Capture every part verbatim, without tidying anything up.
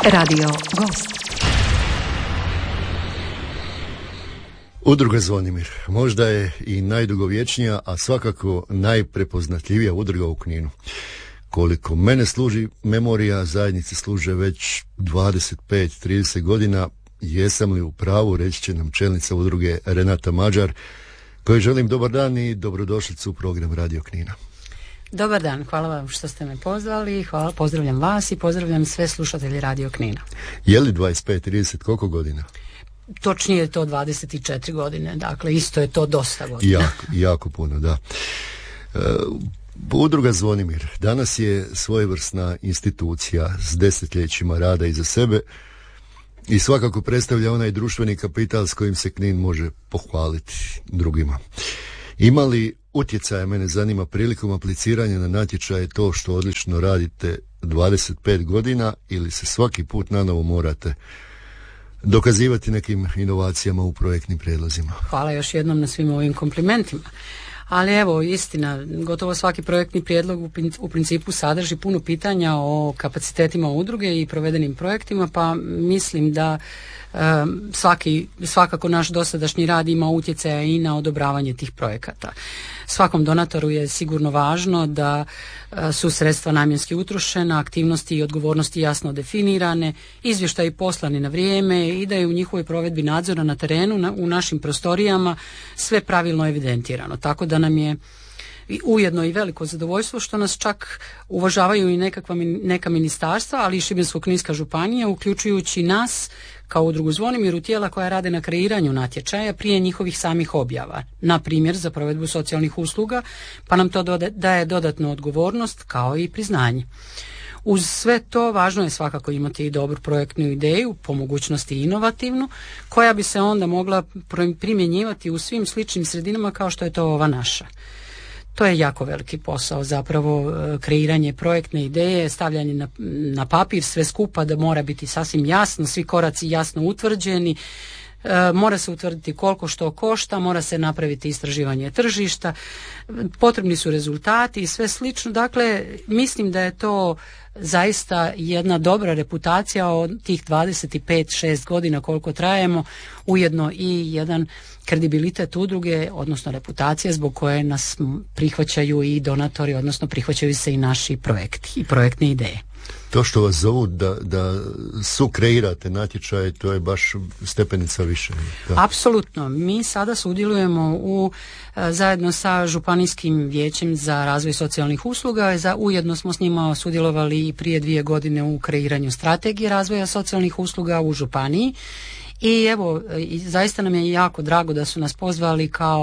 Radio Gost. Udruga Zvonimir možda je i najdugovječnija, a svakako najprepoznatljivija udruga u Kninu. Koliko mene služi memorija, zajednice služe već dvadeset pet trideset godina. Jesam li u pravu, reći će nam čelnica udruge Renata Mađar, kojoj želim dobar dan i dobrodošlicu u program Radio Knina. Dobar dan, hvala vam što ste me pozvali, hvala, pozdravljam vas i pozdravljam sve slušatelje Radio Knina. Je li dvadeset pet trideset, koliko godina? Točnije je to dvadeset četiri godine, dakle isto je to dosta godina. Jako, jako puno, da. E, Udruga Zvonimir danas je svojevrsna institucija s desetljećima rada iza sebe i svakako predstavlja onaj društveni kapital s kojim se Knin može pohvaliti drugima. Ima li utjecaja, mene zanima, prilikom apliciranja na natječaje to što odlično radite dvadeset pet godina ili se svaki put nanovo morate dokazivati nekim inovacijama u projektnim prijedlozima? Hvala još jednom na svim ovim komplimentima. Ali evo, istina, gotovo svaki projektni prijedlog u principu sadrži puno pitanja o kapacitetima udruge i provedenim projektima, pa mislim da um, svaki, svakako naš dosadašnji rad ima utjecaja i na odobravanje tih projekata. Svakom donatoru je sigurno važno da uh, su sredstva namjenski utrošena, aktivnosti i odgovornosti jasno definirane, izvještaji poslani na vrijeme i da je u njihovoj provedbi nadzora na terenu, na, u našim prostorijama sve pravilno evidentirano. Tako da nam je ujedno i veliko zadovoljstvo što nas čak uvažavaju i nekakva, neka ministarstva, ali i Šibensko-kninska županija, uključujući nas kao udrugu Zvonimir u tijela koja rade na kreiranju natječaja prije njihovih samih objava. Na primjer za provedbu socijalnih usluga, pa nam to daje dodatnu odgovornost kao i priznanje. Uz sve to važno je svakako imati i dobru projektnu ideju, po mogućnosti inovativnu, koja bi se onda mogla primjenjivati u svim sličnim sredinama kao što je to ova naša. To je jako veliki posao, zapravo kreiranje projektne ideje, stavljanje na, na papir, sve skupa da mora biti sasvim jasno, svi koraci jasno utvrđeni. E, mora se utvrditi koliko što košta, mora se napraviti istraživanje tržišta, potrebni su rezultati i sve slično. Dakle, mislim da je to zaista jedna dobra reputacija od tih dvadeset pet šest godina koliko trajemo, ujedno i jedan kredibilitet udruge, odnosno reputacija zbog koje nas prihvaćaju i donatori, odnosno prihvaćaju se i naši projekti i projektne ideje. To što vas zovu da, da sukreirate natječaje, to je baš stepenica više. Da. Apsolutno. Mi sada sudjelujemo u, zajedno sa Županijskim vijećem za razvoj socijalnih usluga. Za, ujedno smo s njima sudjelovali i prije dvije godine u kreiranju strategije razvoja socijalnih usluga u županiji. I evo, zaista nam je jako drago da su nas pozvali kao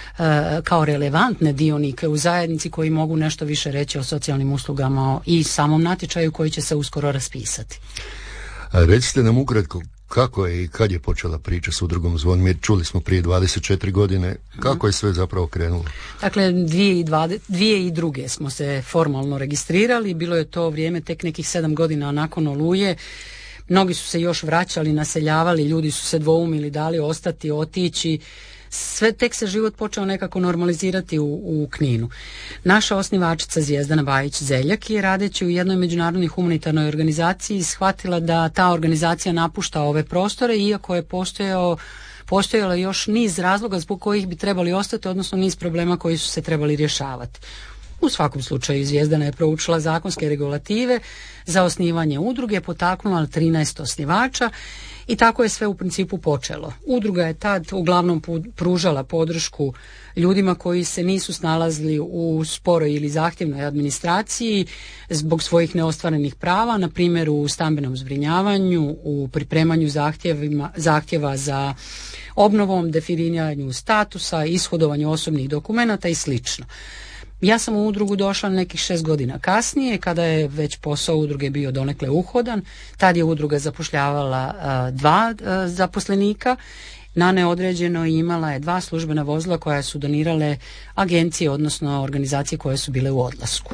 kao relevantne dionike u zajednici koji mogu nešto više reći o socijalnim uslugama i samom natječaju koji će se uskoro raspisati. A recite nam ukratko kako je i kad je počela priča s udrugom Zvonimir. Čuli smo prije dvadeset četiri godine. Kako je sve zapravo krenulo? Dakle, dvije i druge smo se formalno registrirali. Bilo je to vrijeme tek nekih sedam godina nakon Oluje. Mnogi su se još vraćali, naseljavali, ljudi su se dvoumili da li ostati, otići. Sve tek se život počeo nekako normalizirati u, u Kninu. Naša osnivačica Zvijezdana Bajić-Zeljak je radeći u jednoj međunarodnoj humanitarnoj organizaciji shvatila da ta organizacija napušta ove prostore, iako je postojao postojalo još niz razloga zbog kojih bi trebali ostati, odnosno niz problema koji su se trebali rješavati. U svakom slučaju Zvijezdana je proučila zakonske regulative za osnivanje udruge, potaknula trinaest osnivača i tako je sve u principu počelo. Udruga je tad uglavnom pružala podršku ljudima koji se nisu snalazili u sporoj ili zahtjevnoj administraciji zbog svojih neostvarenih prava, na primjer u stambenom zbrinjavanju, u pripremanju zahtjeva za obnovom, definiranju statusa, ishodovanju osobnih dokumenata i slično. Ja sam u udrugu došla nekih šest godina kasnije, kada je već posao udruge bio donekle uhodan. Tad je udruga zapošljavala a, dva a, zaposlenika, na neodređeno imala je dva službena vozila koja su donirale agencije, odnosno organizacije koje su bile u odlasku.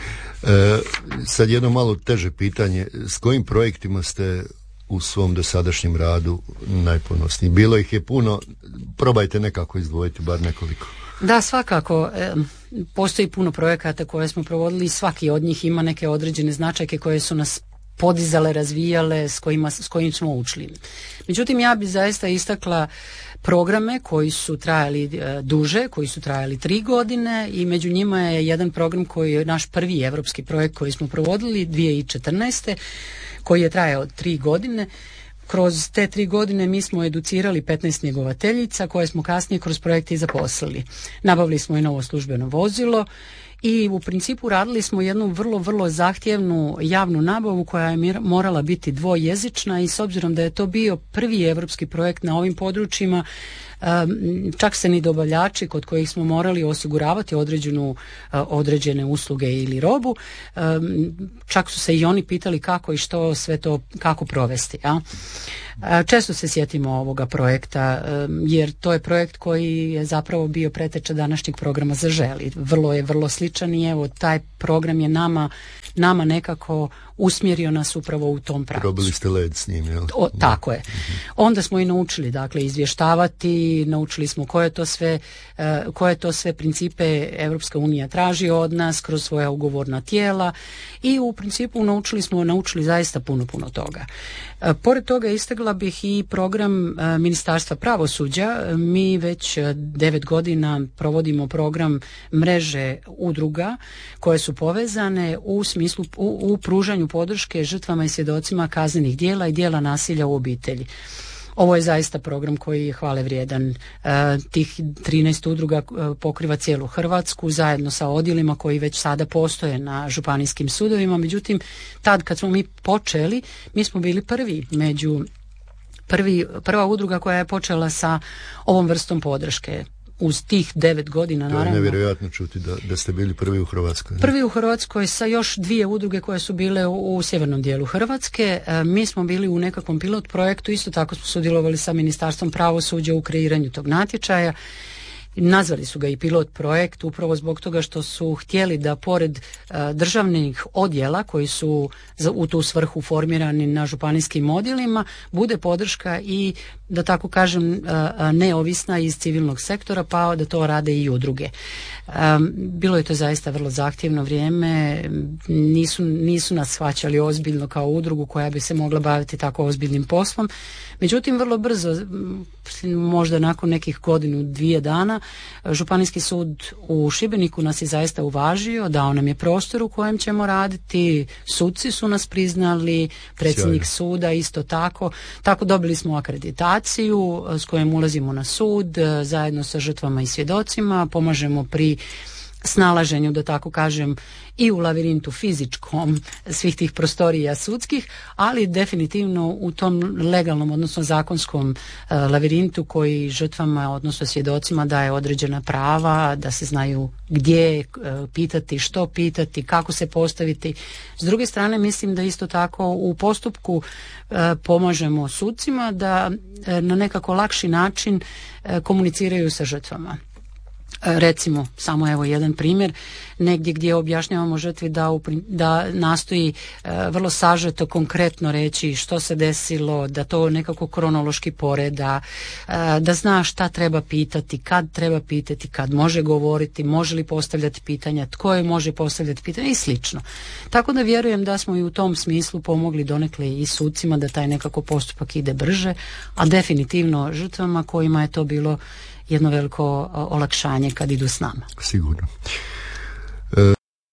E, sad jedno malo teže pitanje, s kojim projektima ste u svom dosadašnjem radu najponosniji? Bilo ih je puno, probajte nekako izdvojiti bar nekoliko. Da, svakako. E, postoji puno projekata koje smo provodili i svaki od njih ima neke određene značajke koje su nas podizale, razvijale, s kojima, s kojim smo učili. Međutim, ja bi zaista istakla programe koji su trajali e, duže, koji su trajali tri godine i među njima je jedan program koji je naš prvi evropski projekt koji smo provodili dvije tisuće četrnaeste. koji je trajao tri godine. Kroz te tri godine mi smo educirali petnaest njegovateljica koje smo kasnije kroz projekte i zaposlili. Nabavili smo i novo službeno vozilo i u principu radili smo jednu vrlo, vrlo zahtjevnu javnu nabavu koja je morala biti dvojezična i s obzirom da je to bio prvi evropski projekt na ovim područjima, čak se ni dobavljači kod kojih smo morali osiguravati određenu, određene usluge ili robu, čak su se i oni pitali kako i što sve to, kako provesti. Ja? Često se sjetimo ovoga projekta jer to je projekt koji je zapravo bio preteča današnjeg programa Zaželi. Vrlo je vrlo sličan i evo taj program je nama, nama nekako usmjerio nas upravo u tom pravcu. Probili ste led s njim, jel? O, tako je. Onda smo i naučili, dakle, izvještavati, naučili smo koje to sve, uh, koje to sve principe Europska unija traži od nas kroz svoja ugovorna tijela i u principu naučili smo, naučili zaista puno, puno toga. Uh, pored toga istakla bih i program uh, Ministarstva pravosuđa. Mi već uh, devet godina provodimo program mreže udruga koje su povezane u smislu, u, u pružanju podrške žrtvama i svjedocima kaznenih djela i djela nasilja u obitelji. Ovo je zaista program koji je hvale vrijedan. E, tih trinaest udruga pokriva cijelu Hrvatsku zajedno sa odjelima koji već sada postoje na županijskim sudovima. Međutim, tad kad smo mi počeli, mi smo bili prvi među prvi, prva udruga koja je počela sa ovom vrstom podrške. Uz tih devet godina, naravno. To je nevjerojatno čuti da, da ste bili prvi u Hrvatskoj. Prvi u Hrvatskoj sa još dvije udruge koje su bile u, u sjevernom dijelu Hrvatske. E, mi smo bili u nekakvom pilot projektu, isto tako smo sudjelovali sa Ministarstvom pravosuđa u kreiranju tog natječaja. Nazvali su ga i pilot projekt upravo zbog toga što su htjeli da pored uh, državnih odjela koji su za, u tu svrhu formirani na županijskim odjelima bude podrška i da tako kažem uh, neovisna iz civilnog sektora pa da to rade i udruge. Um, bilo je to zaista vrlo zahtjevno vrijeme, nisu, nisu nas shvaćali ozbiljno kao udrugu koja bi se mogla baviti tako ozbiljnim poslom. Međutim, vrlo brzo, možda nakon nekih godinu, dvije dana, Županijski sud u Šibeniku nas je zaista uvažio, dao nam je prostor u kojem ćemo raditi, suci su nas priznali, predsjednik Sjajno. Suda isto tako. Tako dobili smo akreditaciju s kojom ulazimo na sud, zajedno sa žrtvama i svjedocima, pomažemo pri snalaženju, da tako kažem, i u lavirintu fizičkom svih tih prostorija sudskih, ali definitivno u tom legalnom, odnosno zakonskom uh, lavirintu koji žrtvama, odnosno svjedocima daje određena prava, da se znaju gdje uh, pitati, što pitati, kako se postaviti. S druge strane, mislim da isto tako u postupku uh, pomažemo sucima da uh, na nekako lakši način uh, komuniciraju sa žrtvama. Recimo, samo evo jedan primjer, negdje gdje objašnjavamo žrtvi da, upri, da nastoji e, vrlo sažeto, konkretno reći što se desilo, da to nekako kronološki poreda, e, da zna šta treba pitati, kad treba pitati, kad može govoriti, može li postavljati pitanja, tko je može postavljati pitanja i slično. Tako da vjerujem da smo i u tom smislu pomogli donekle i sucima da taj nekako postupak ide brže, a definitivno žrtvama kojima je to bilo jedno veliko olakšanje kad idu s nama. Sigurno. E...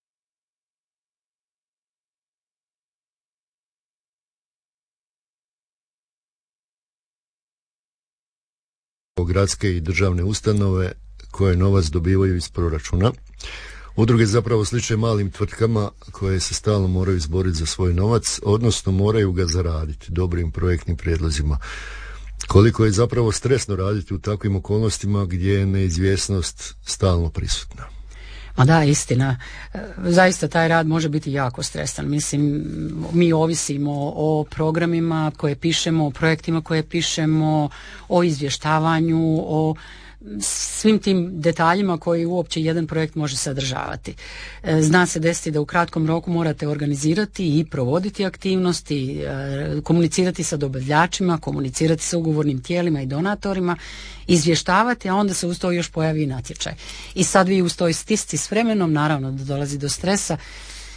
gradske i državne ustanove koje novac dobivaju iz proračuna. Udruge zapravo sliče malim tvrtkama koje se stalno moraju izboriti za svoj novac, odnosno moraju ga zaraditi dobrim projektnim prijedlozima. Koliko je zapravo stresno raditi u takvim okolnostima gdje je neizvjesnost stalno prisutna. Ma da, istina. Zaista taj rad može biti jako stresan. Mislim, mi ovisimo o programima koje pišemo, o projektima koje pišemo, o izvještavanju, o svim tim detaljima koji uopće jedan projekt može sadržavati. Zna se desiti da u kratkom roku morate organizirati i provoditi aktivnosti, komunicirati sa dobavljačima, komunicirati sa ugovornim tijelima i donatorima, izvještavati, a onda se uz to još pojavi i natječaj. I sad vi uz toj stisci s vremenom, naravno da dolazi do stresa,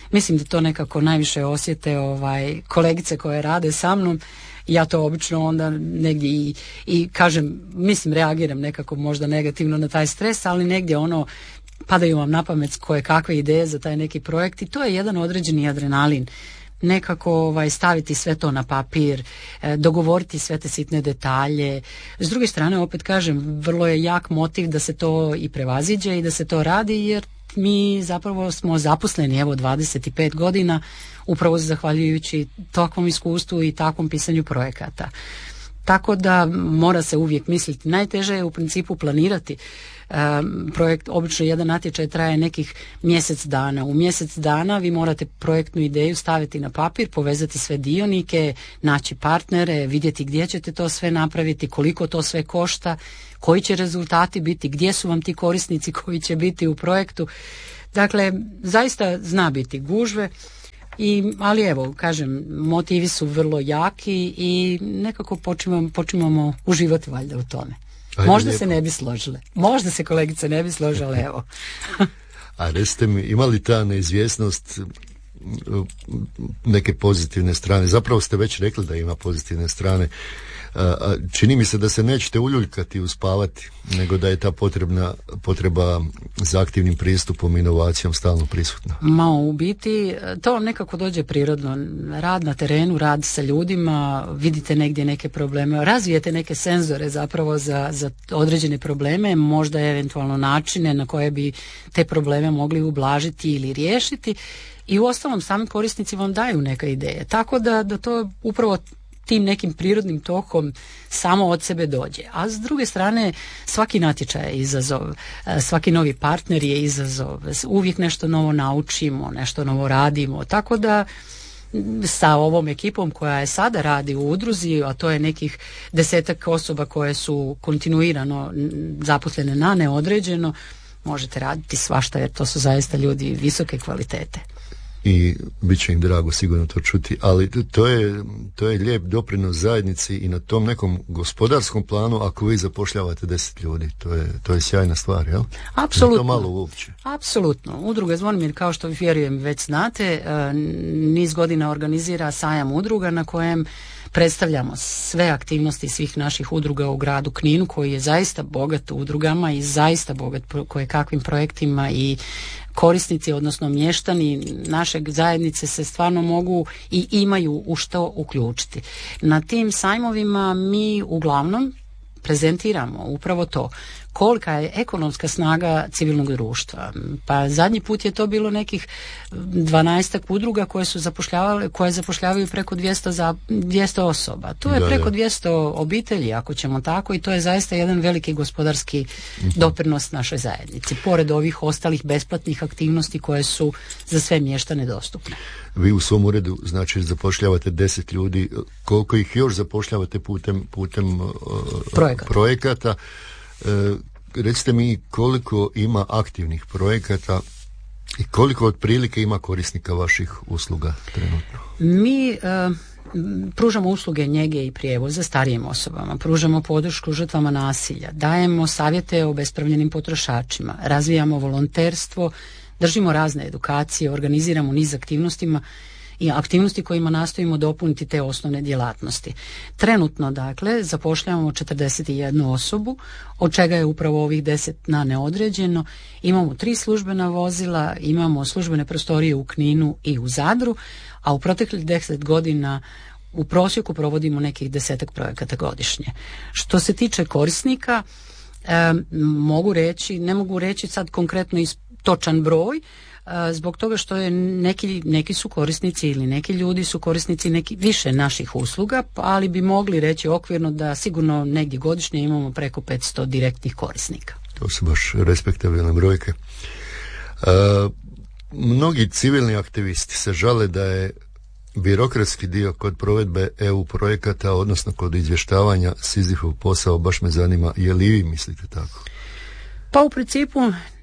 mislim da to nekako najviše osjete ovaj, kolegice koje rade sa mnom. Ja to obično onda negdje i, i kažem, mislim reagiram nekako možda negativno na taj stres, ali negdje ono padaju vam na pamet koje kakve ideje za taj neki projekt i to je jedan određeni adrenalin. Nekako ovaj, staviti sve to na papir, e, dogovoriti sve te sitne detalje. S druge strane, opet kažem, vrlo je jak motiv da se to i prevaziđe i da se to radi, jer mi zapravo smo zaposleni evo dvadeset pet godina upravo zahvaljujući takvom iskustvu i takvom pisanju projekata. Tako da mora se uvijek misliti. Najteže je u principu planirati. Um, projekt, obično jedan natječaj traje nekih mjesec dana. U mjesec dana vi morate projektnu ideju staviti na papir, povezati sve dionike, naći partnere, vidjeti gdje ćete to sve napraviti, koliko to sve košta, koji će rezultati biti, gdje su vam ti korisnici koji će biti u projektu. Dakle, zaista zna biti gužve. I, ali evo, kažem, motivi su vrlo jaki i nekako počimamo, počimamo uživati valjda u tome. Ajde, možda lijepo. Se ne bi složile. Možda se kolegice ne bi složile, evo. A recite mi, ima li ta neizvjesnost neke pozitivne strane? Zapravo ste već rekli da ima pozitivne strane. A, čini mi se da se nećete uljuljkati, uspavati, nego da je ta potrebna, potreba za aktivnim pristupom i inovacijom stalno prisutna. Ma u biti, to vam nekako dođe prirodno. Rad na terenu, rad sa ljudima, vidite negdje neke probleme, razvijete neke senzore zapravo za, za određene probleme, možda eventualno načine na koje bi te probleme mogli ublažiti ili riješiti i uostalom sami korisnici vam daju neke ideje. Tako da, da to upravo tim nekim prirodnim tokom samo od sebe dođe. A s druge strane, svaki natječaj je izazov, svaki novi partner je izazov, uvijek nešto novo naučimo, nešto novo radimo, tako da sa ovom ekipom koja je sada radi u udruzi, a to je nekih desetak osoba koje su kontinuirano zaposlene na neodređeno, možete raditi svašta jer to su zaista ljudi visoke kvalitete. I bit će im drago sigurno to čuti, ali to je, to je lijep doprinos zajednici i na tom nekom gospodarskom planu ako vi zapošljavate deset ljudi, to je, to je sjajna stvar, jel? Apsolutno. To malo uopće. Apsolutno. Udruga Zvonimir, kao što vjerujem već znate, niz godina organizira sajam udruga na kojem predstavljamo sve aktivnosti svih naših udruga u gradu Kninu koji je zaista bogat udrugama i zaista bogat koje kakvim projektima i korisnici, odnosno mještani našeg zajednice se stvarno mogu i imaju u što uključiti. Na tim sajmovima mi uglavnom prezentiramo upravo to. Kolika je ekonomska snaga civilnog društva. Pa zadnji put je to bilo nekih dvanaestak udruga koje su zapošljavale, koje zapošljavaju preko dvjesto, za, dvjesto osoba. To je da, preko dvjesto obitelji, ako ćemo tako, i to je zaista jedan veliki gospodarski uh-huh. doprinos našoj zajednici, pored ovih ostalih besplatnih aktivnosti koje su za sve mještane dostupne. Vi u svom uredu, znači, zapošljavate deset ljudi, koliko ih još zapošljavate putem, putem uh, projekata? projekata. E, recite mi koliko ima aktivnih projekata i koliko otprilike ima korisnika vaših usluga trenutno? Mi e, pružamo usluge njege i prijevoza starijim osobama, pružamo podršku žrtvama nasilja, dajemo savjete o bespravljenim potrošačima, razvijamo volonterstvo, držimo razne edukacije, organiziramo niz aktivnostima i aktivnosti kojima nastojimo dopuniti te osnovne djelatnosti. Trenutno, dakle, zapošljavamo četrdeset jednu osobu, od čega je upravo ovih deset na neodređeno. Imamo tri službena vozila, imamo službene prostorije u Kninu i u Zadru, a u proteklih deset godina u prosjeku provodimo nekih desetak projekata godišnje. Što se tiče korisnika, e, mogu reći, ne mogu reći sad konkretno točan broj, zbog toga što je neki, neki su korisnici ili neki ljudi su korisnici neki više naših usluga, ali bi mogli reći okvirno da sigurno negdje godišnje imamo preko petsto direktnih korisnika. To su baš respektabilne brojke. E, mnogi civilni aktivisti se žale da je birokratski dio kod provedbe E U projekata, odnosno kod izvještavanja Sizifov posao. Baš me zanima, je li vi mislite tako? Pa u principu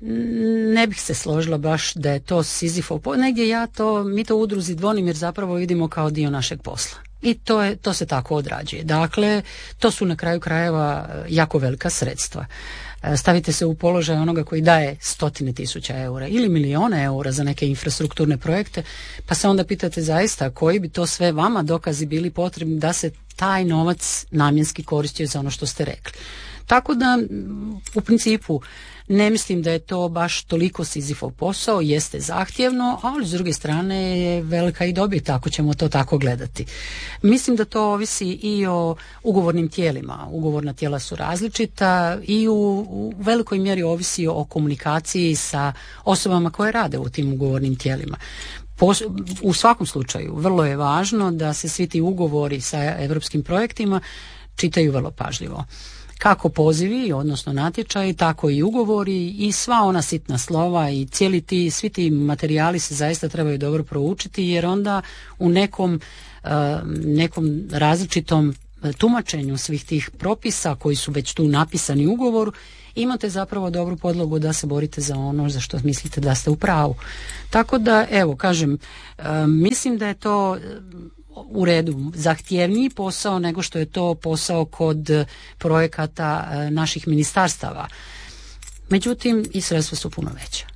ne bih se složila baš da je to Sizifov. Negdje ja to, mi to u udruzi Zvonimir zapravo vidimo kao dio našeg posla. i to, je, to se tako odrađuje. Dakle, to su na kraju krajeva jako velika sredstva. Stavite se u položaj onoga koji daje stotine tisuća eura ili milijone eura za neke infrastrukturne projekte, pa se onda pitate zaista koji bi to sve vama dokazi bili potrebni da se taj novac namjenski koristio za ono što ste rekli. Tako da, u principu, ne mislim da je to baš toliko Sizifov posao, jeste zahtjevno, ali s druge strane je velika i dobit, ako ćemo to tako gledati. Mislim da to ovisi i o ugovornim tijelima. Ugovorna tijela su različita i u, u velikoj mjeri ovisi o komunikaciji sa osobama koje rade u tim ugovornim tijelima. U svakom slučaju, vrlo je važno da se svi ti ugovori sa europskim projektima čitaju vrlo pažljivo. Kako pozivi, odnosno natječaji, tako i ugovori i sva ona sitna slova i cijeli ti, svi ti materijali se zaista trebaju dobro proučiti, jer onda u nekom, uh, nekom različitom tumačenju svih tih propisa koji su već tu napisani u ugovoru, imate zapravo dobru podlogu da se borite za ono za što mislite da ste u pravu. Tako da, evo, kažem, uh, mislim da je to u redu zahtjevniji posao nego što je to posao kod projekata naših ministarstava. Međutim, i sredstva su puno veća.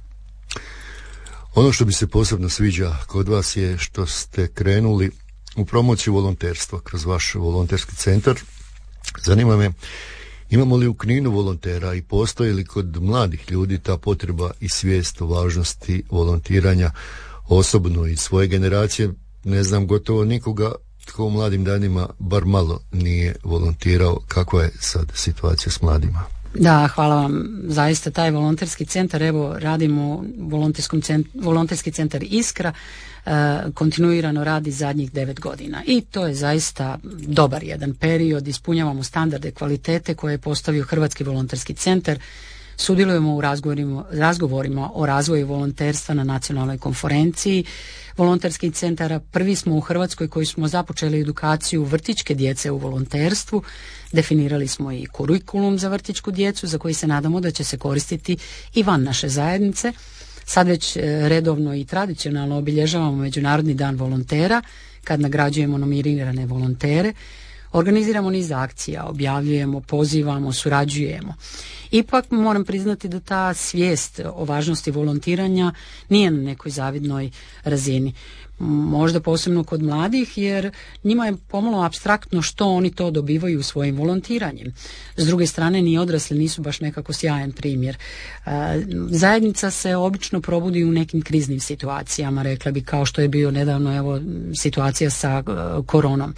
Ono što mi se posebno sviđa kod vas je što ste krenuli u promociju volonterstva kroz vaš volonterski centar. Zanima me, imamo li u Kninu volontera i postoji li kod mladih ljudi ta potreba i svijest o važnosti volontiranja, osobno iz svoje generacije? Ne znam gotovo nikoga tko u mladim danima bar malo nije volontirao. Kakva je sad situacija s mladima? Da, hvala vam. Zaista taj volonterski centar, evo radimo volonterskom centru, volonterski centar Iskra, e, kontinuirano radi zadnjih devet godina i to je zaista dobar jedan period, ispunjavamo standarde kvalitete koje je postavio Hrvatski volonterski centar. Sudjelujemo u razgovorima, razgovorima o razvoju volonterstva na nacionalnoj konferenciji volonterskih centara. Prvi smo u Hrvatskoj koji smo započeli edukaciju vrtićke djece u volonterstvu. Definirali smo i kurikulum za vrtićku djecu za koji se nadamo da će se koristiti i van naše zajednice. Sad već redovno i tradicionalno obilježavamo Međunarodni dan volontera kad nagrađujemo nominirane volontere. Organiziramo niz akcija, objavljujemo, pozivamo, surađujemo. Ipak moram priznati da ta svijest o važnosti volontiranja nije na nekoj zavidnoj razini. Možda posebno kod mladih, jer njima je pomalo apstraktno što oni to dobivaju svojim volontiranjem. S druge strane, ni odrasli nisu baš nekako sjajan primjer. Zajednica se obično probudi u nekim kriznim situacijama, rekla bi, kao što je bio nedavno evo situacija sa koronom.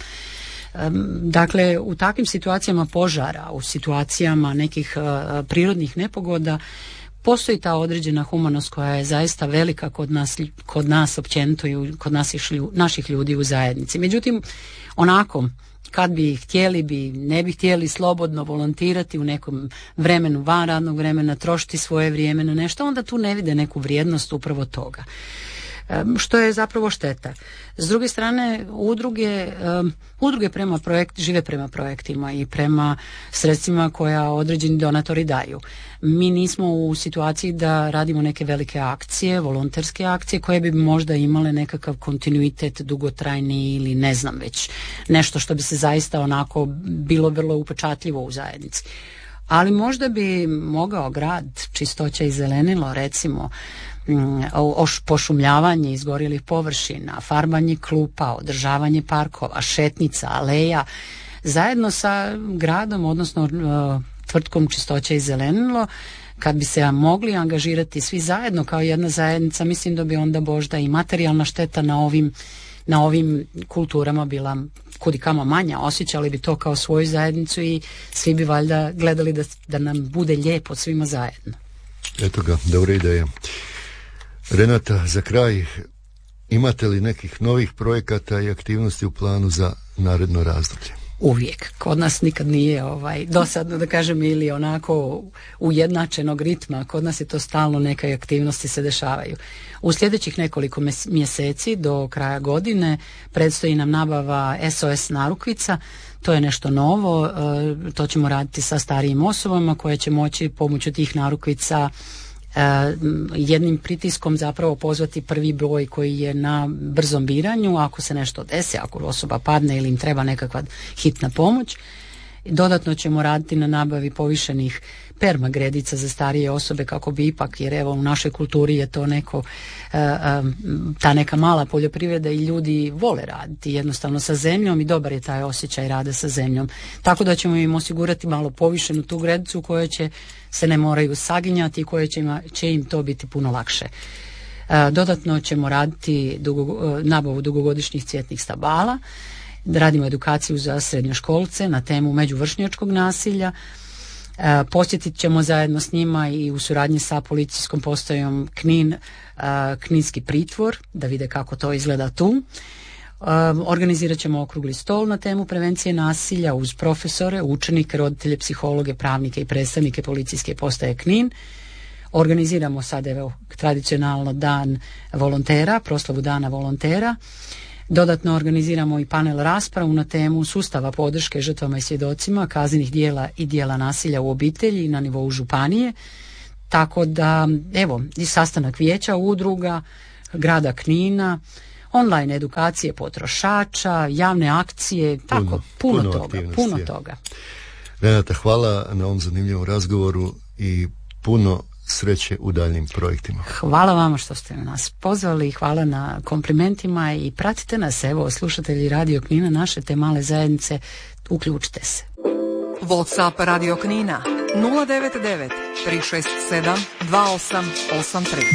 Dakle, u takvim situacijama požara, u situacijama nekih uh, prirodnih nepogoda postoji ta određena humanost koja je zaista velika kod nas, kod nas općenito i kod nas, naših ljudi u zajednici. Međutim, onako, kad bi htjeli bi, ne bi htjeli slobodno volontirati u nekom vremenu, van radnog vremena, trošiti svoje vrijeme na nešto, onda tu ne vide neku vrijednost upravo toga. Što je zapravo šteta. S druge strane, udruge, um, udruge prema projekt, žive prema projektima i prema sredstvima koja određeni donatori daju. Mi nismo u situaciji da radimo neke velike akcije, volonterske akcije koje bi možda imale nekakav kontinuitet dugotrajni ili ne znam već, nešto što bi se zaista onako bilo vrlo upečatljivo u zajednici. Ali možda bi mogao grad Čistoća i zelenilo, recimo, pošumljavanje izgorjelih površina, farbanje klupa, održavanje parkova, šetnica, aleja, zajedno sa gradom, odnosno tvrtkom Čistoća i zelenilo, kad bi se mogli angažirati svi zajedno kao jedna zajednica, mislim da bi onda možda i materijalna šteta na ovim, na ovim kulturama bila kudikamo manja, osjećali bi to kao svoju zajednicu i svi bi valjda gledali da, da nam bude lijepo svima zajedno. Eto ga, dobra ideja. Renata, za kraj, imate li nekih novih projekata i aktivnosti u planu za naredno razdoblje? Uvijek. Kod nas nikad nije ovaj, dosadno, da kažem, ili onako ujednačenog ritma. Kod nas je to stalno, neke aktivnosti se dešavaju. U sljedećih nekoliko mjeseci do kraja godine predstoji nam nabava S O S narukvica. To je nešto novo. To ćemo raditi sa starijim osobama koje će moći pomoću tih narukvica jednim pritiskom zapravo pozvati prvi broj koji je na brzom biranju ako se nešto desi, ako osoba padne ili im treba nekakva hitna pomoć. Dodatno ćemo raditi na nabavi povišenih permagredica za starije osobe kako bi ipak, jer evo u našoj kulturi je to neko ta neka mala poljoprivreda i ljudi vole raditi jednostavno sa zemljom i dobar je taj osjećaj rada sa zemljom. Tako da ćemo im osigurati malo povišenu tu gredicu u kojoj će se ne moraju saginjati i koje će im, će im to biti puno lakše. Dodatno ćemo raditi dugo, nabavu dugogodišnjih cvjetnih stabala. Radimo edukaciju za srednjoškolce na temu međuvršnjačkog nasilja. E, posjetit ćemo zajedno s njima i u suradnji sa policijskom postajom Knin, e, Kninski pritvor, da vide kako to izgleda tu. E, organizirat ćemo okrugli stol na temu prevencije nasilja uz profesore, učenike, roditelje, psihologe, pravnike i predstavnike policijske postaje Knin. Organiziramo sad evo tradicionalno dan volontera, proslavu dana volontera. Dodatno organiziramo i panel raspravu na temu sustava podrške žrtvama i svjedocima kaznenih djela i djela nasilja u obitelji na nivou županije. Tako da, evo, i sastanak vijeća udruga, grada Knina, online edukacije potrošača, javne akcije, tako, puno, puno, puno toga, puno toga. Renata, hvala na ovom zanimljivom razgovoru i puno sreće u daljnim projektima. Hvala vama što ste nas pozvali, hvala na komplimentima i pratite nas, evo, slušatelji Radio Knina, naše te male zajednice, uključite se. WhatsApp Radio Knina nula devet devet tri šest sedam dva osam osam tri.